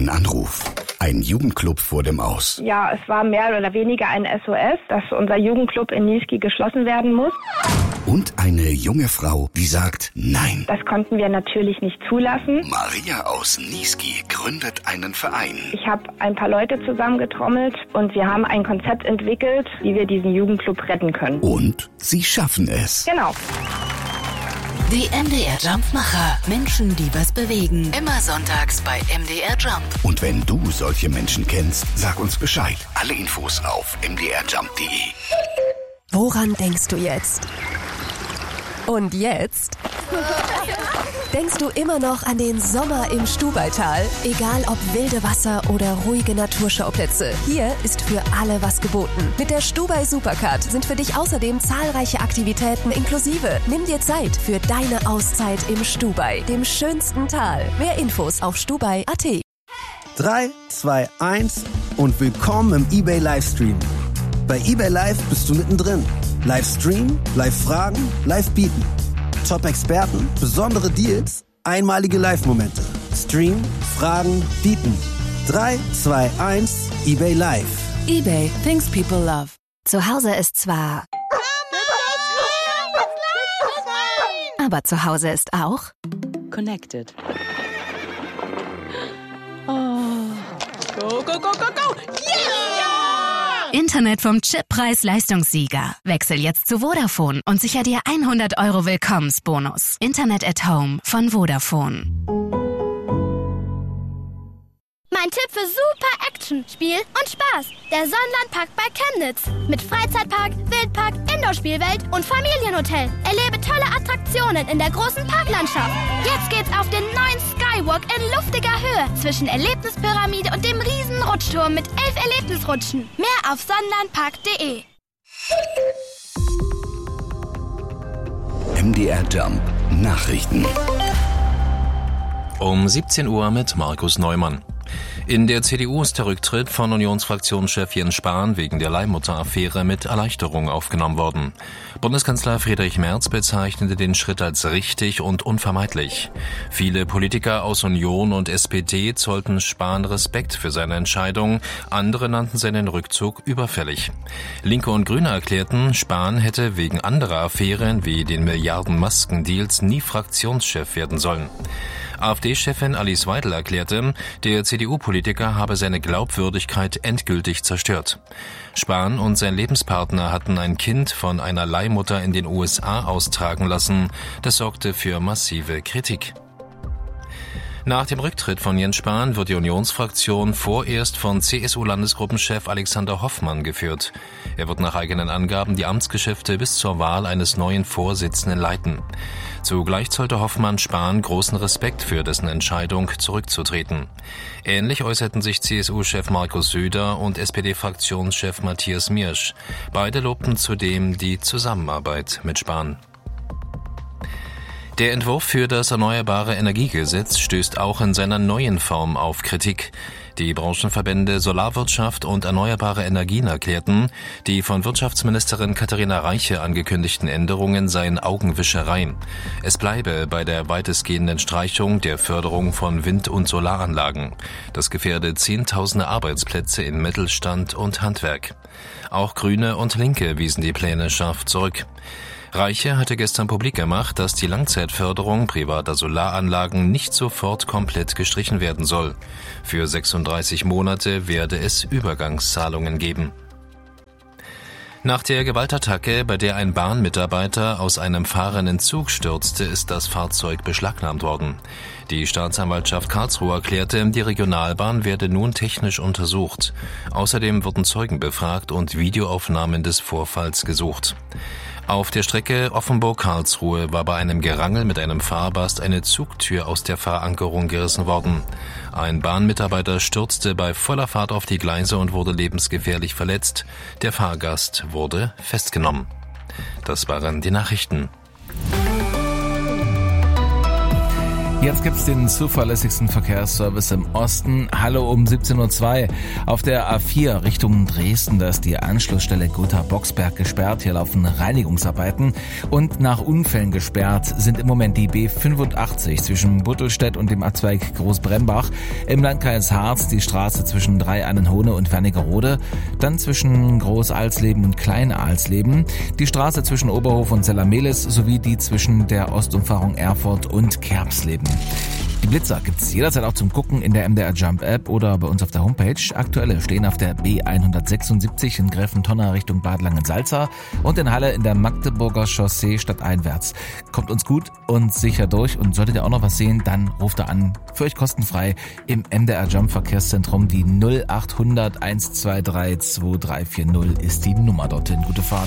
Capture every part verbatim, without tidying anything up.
Ein Anruf. Ein Jugendclub vor dem Aus. Ja, es war mehr oder weniger ein S O S, dass unser Jugendclub in Niesky geschlossen werden muss. Und eine junge Frau, die sagt Nein. Das konnten wir natürlich nicht zulassen. Maria aus Niesky gründet einen Verein. Ich habe ein paar Leute zusammengetrommelt und wir haben ein Konzept entwickelt, wie wir diesen Jugendclub retten können. Und sie schaffen es. Genau. Die M D R Jump-Macher. Menschen, die was bewegen. Immer sonntags bei M D R Jump. Und wenn du solche Menschen kennst, sag uns Bescheid. Alle Infos auf m d r jump punkt d e. Woran denkst du jetzt? Und jetzt? Denkst du immer noch an den Sommer im Stubaital? Egal ob wilde Wasser oder ruhige Naturschauplätze, hier ist für alle was geboten. Mit der Stubai Supercard sind für dich außerdem zahlreiche Aktivitäten inklusive. Nimm dir Zeit für deine Auszeit im Stubai, dem schönsten Tal. Mehr Infos auf stubai punkt a t. drei, zwei, eins und willkommen im eBay Livestream. Bei eBay Live bist du mittendrin. Livestream, Live-Fragen, Live-Bieten. Top-Experten, besondere Deals, einmalige Live-Momente. Stream, Fragen, Bieten. drei, zwei, eins, eBay Live. eBay, things people love. Zu Hause ist zwar... Aber zu Hause ist auch... Connected. Oh. Go, go, go, go, go! Yeah! Internet vom Chippreis-Leistungssieger. Wechsel jetzt zu Vodafone und sicher dir hundert Euro Willkommensbonus. Internet at Home von Vodafone. Mein Tipp für super Action, Spiel und Spaß. Der Sonnenlandpark bei Chemnitz. Mit Freizeitpark, Wildpark, Indoor-Spielwelt und Familienhotel. Erlebe tolle Attraktionen in der großen Parklandschaft. Jetzt geht's auf den neuen Skywalk in luftiger Höhe zwischen Erlebnispyramide und dem riesen Rutschturm mit elf Erlebnisrutschen. Mehr auf sonnenlandpark punkt de. M D R Jump Nachrichten. Um siebzehn Uhr mit Markus Neumann. In der C D U ist der Rücktritt von Unionsfraktionschef Jens Spahn wegen der Leihmutter-Affäre mit Erleichterung aufgenommen worden. Bundeskanzler Friedrich Merz bezeichnete den Schritt als richtig und unvermeidlich. Viele Politiker aus Union und S P D zollten Spahn Respekt für seine Entscheidung, andere nannten seinen Rückzug überfällig. Linke und Grüne erklärten, Spahn hätte wegen anderer Affären wie den Milliarden-Masken-Deals nie Fraktionschef werden sollen. AfD-Chefin Alice Weidel erklärte, der C D U-Politiker habe seine Glaubwürdigkeit endgültig zerstört. Spahn und sein Lebenspartner hatten ein Kind von einer Leihmutter in den U S A austragen lassen. Das sorgte für massive Kritik. Nach dem Rücktritt von Jens Spahn wird die Unionsfraktion vorerst von C S U-Landesgruppenchef Alexander Hoffmann geführt. Er wird nach eigenen Angaben die Amtsgeschäfte bis zur Wahl eines neuen Vorsitzenden leiten. Zugleich zollte Hoffmann Spahn großen Respekt für dessen Entscheidung, zurückzutreten. Ähnlich äußerten sich C S U-Chef Markus Söder und S P D-Fraktionschef Matthias Miersch. Beide lobten zudem die Zusammenarbeit mit Spahn. Der Entwurf für das Erneuerbare Energiegesetz stößt auch in seiner neuen Form auf Kritik. Die Branchenverbände Solarwirtschaft und Erneuerbare Energien erklärten, die von Wirtschaftsministerin Katharina Reiche angekündigten Änderungen seien Augenwischerei. Es bleibe bei der weitestgehenden Streichung der Förderung von Wind- und Solaranlagen. Das gefährde Zehntausende Arbeitsplätze in Mittelstand und Handwerk. Auch Grüne und Linke wiesen die Pläne scharf zurück. Reiche hatte gestern publik gemacht, dass die Langzeitförderung privater Solaranlagen nicht sofort komplett gestrichen werden soll. Für sechsunddreißig Monate werde es Übergangszahlungen geben. Nach der Gewaltattacke, bei der ein Bahnmitarbeiter aus einem fahrenden Zug stürzte, ist das Fahrzeug beschlagnahmt worden. Die Staatsanwaltschaft Karlsruhe erklärte, die Regionalbahn werde nun technisch untersucht. Außerdem wurden Zeugen befragt und Videoaufnahmen des Vorfalls gesucht. Auf der Strecke Offenburg-Karlsruhe war bei einem Gerangel mit einem Fahrbast eine Zugtür aus der Verankerung gerissen worden. Ein Bahnmitarbeiter stürzte bei voller Fahrt auf die Gleise und wurde lebensgefährlich verletzt. Der Fahrgast wurde festgenommen. Das waren die Nachrichten. Jetzt gibt's den zuverlässigsten Verkehrsservice im Osten. Hallo um siebzehn Uhr zwei. Auf der A vier Richtung Dresden, da ist die Anschlussstelle Gotha-Boxberg gesperrt. Hier laufen Reinigungsarbeiten. Und nach Unfällen gesperrt sind im Moment die B fünfundachtzig zwischen Buttelstedt und dem Abzweig Großbrembach. Im Landkreis Harz die Straße zwischen Drei-Annenhohne und Wernigerode. Dann zwischen Groß-Alsleben und Klein-Alsleben. Die Straße zwischen Oberhof und Sellermelis sowie die zwischen der Ostumfahrung Erfurt und Kerbsleben. Die Blitzer gibt's jederzeit auch zum Gucken in der M D R Jump App oder bei uns auf der Homepage. Aktuelle stehen auf der B hundertsechsundsiebzig in Gräfentonner Richtung Bad Langensalza und in Halle in der Magdeburger Chaussee stadteinwärts. Kommt uns gut und sicher durch und solltet ihr auch noch was sehen, dann ruft da an. Für euch kostenfrei im M D R Jump Verkehrszentrum. Die null acht hundert eins zwei drei zwei drei vier null ist die Nummer dorthin. Gute Fahrt.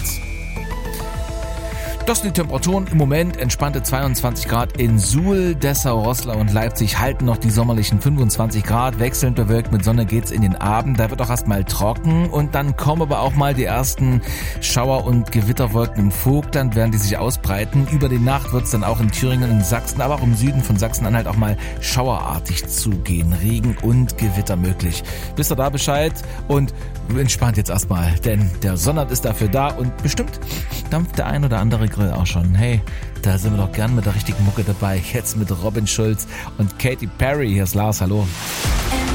Das sind die Temperaturen im Moment. Entspannte zweiundzwanzig Grad in Suhl, Dessau, Roßlau und Leipzig halten noch die sommerlichen fünfundzwanzig Grad. Wechselnd bewölkt mit Sonne geht's in den Abend. Da wird auch erstmal trocken und dann kommen aber auch mal die ersten Schauer- und Gewitterwolken im Vogtland, werden die sich ausbreiten. Über die Nacht wird's dann auch in Thüringen und Sachsen, aber auch im Süden von Sachsen-Anhalt auch mal schauerartig zugehen. Regen und Gewitter möglich. Wisst ihr da Bescheid und entspannt jetzt erstmal, denn der Sonnabend ist dafür da und bestimmt dampft der ein oder andere Grill auch schon. Hey, da sind wir doch gern mit der richtigen Mucke dabei. Jetzt mit Robin Schulz und Katy Perry. Hier ist Lars, hallo.